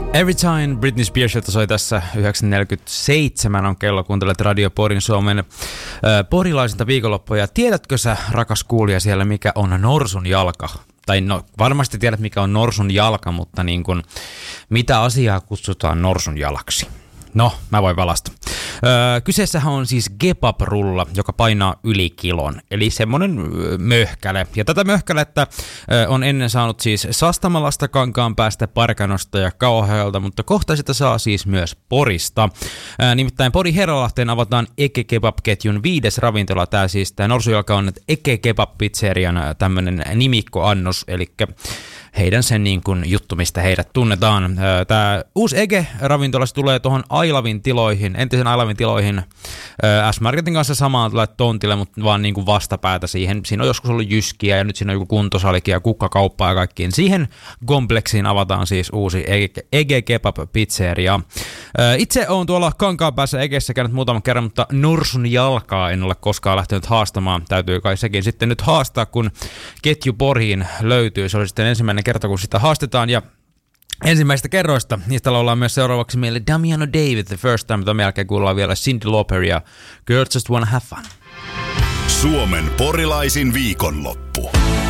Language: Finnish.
Every Time Britney Spears, jota soi tässä 9.47 on kello, kuuntelet Radio Porin Suomen porilaisinta viikonloppua. Ja tiedätkö sä, rakas kuulija siellä, mikä on norsun jalka? Tai no, varmasti tiedät, mikä on norsun jalka, mutta niin kun, mitä asiaa kutsutaan norsun jalaksi? No, mä voin valasta. Kyseessähän on siis kebab-rulla, joka painaa yli kilon, eli semmonen möhkäle. Ja tätä möhkälettä on ennen saanut siis Sastamalasta, Kankaanpäästä, Parkanosta ja Kauhajoelta, mutta kohta sitä saa siis myös Porista. Nimittäin Pori Herralahteen avataan Eke Kebab-ketjun 5. ravintola. Tää norsujalka on Eke Kebab-pizzerian tämmönen nimikkoannos, eli heidän sen niin kuin juttu, mistä heidät tunnetaan. Tämä uusi Ege-ravintola tulee tuohon Ailavin tiloihin, entisen Ailavin tiloihin S-Marketin kanssa samaan tontille, mutta vaan niin kuin vastapäätä siihen. Siinä on joskus ollut jyskiä ja nyt siinä on joku kuntosalikin ja kukkakauppaa ja kaikkiin. Siihen kompleksiin avataan siis uusi Ege Kebab-pizzeria. Itse olen tuolla Kankaanpäässä Egessä käynyt muutaman kerran, mutta norsun jalkaa en ole koskaan lähtenyt haastamaan. Täytyy kai sekin sitten nyt haastaa, kun ketju Poriin löytyy. Se oli sitten ensimmäinen kerta, kun sitä haastetaan, ja ensimmäistä kerroista niistä laulaa myös seuraavaksi meille Damiano David, The First Time, mutta jälkeen kuullaan vielä Cyndi Lauper ja Girls Just Wanna Have Fun. Suomen porilaisin viikonloppu.